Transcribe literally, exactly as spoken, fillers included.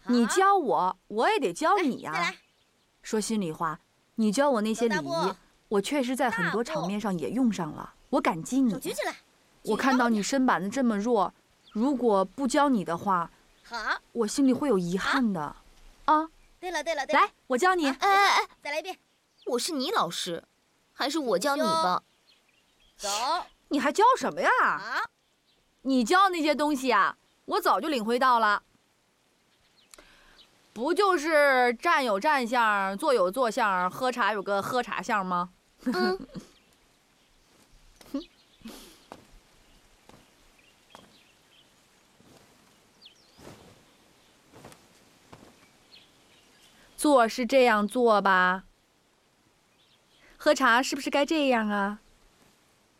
你教我，我也得教你呀、 啊。 说心里话，你教我那些礼仪，我确实在很多场面上也用上了，我感激你。 手举起来。 我看到你身板子这么弱，如果不教你的话， 好， 我心里会有遗憾的。啊， 对了对了对了， 来，我教你。 哎哎哎， 再来一遍。 我是你老师，还是我教你吧？ 走。 你还教什么呀？ 好。 你教那些东西啊，我早就领会到了。不就是站有站相，坐有坐相，喝茶有个喝茶相吗？ 嗯。 坐是这样坐吧？喝茶是不是该这样啊？